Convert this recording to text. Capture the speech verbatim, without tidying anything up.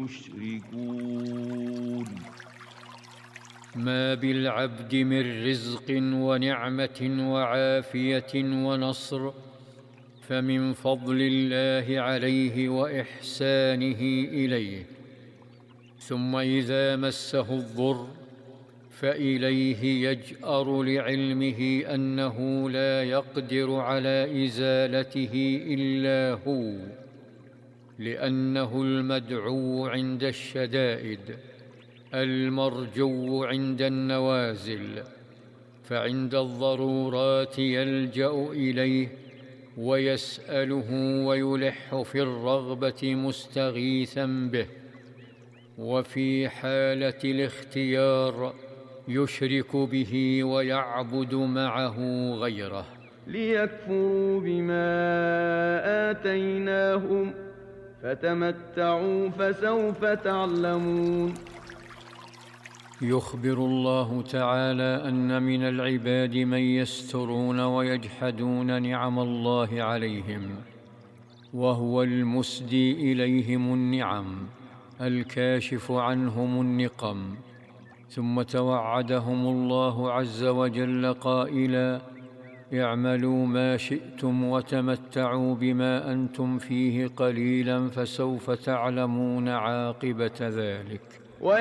يشركون. ما بالعبد من رزق ونعمة وعافية ونصر فمن فضل الله عليه وإحسانه إليه، ثم إذا مسه الضر فإليه يجأر لعلمه أنه لا يقدر على إزالته إلا هو، لأنه المدعو عند الشدائد المرجو عند النوازل، فعند الضرورات يلجأ إليه ويسأله ويلح في الرغبة مستغيثا به، وفي حالة الاختيار يشرك به ويعبد معه غيره. ليكفروا بما آتيناهم فتمتعوا فسوف تعلمون. يخبر الله تعالى أن من العباد من يسترون ويجحدون نعم الله عليهم، وهو المسدي إليهم النعم الكاشف عنهم النقم، ثم توعدهم الله عز وجل قائلا: اعملوا ما شئتم وتمتعوا بما أنتم فيه قليلا فسوف تعلمون عاقبة ذلك.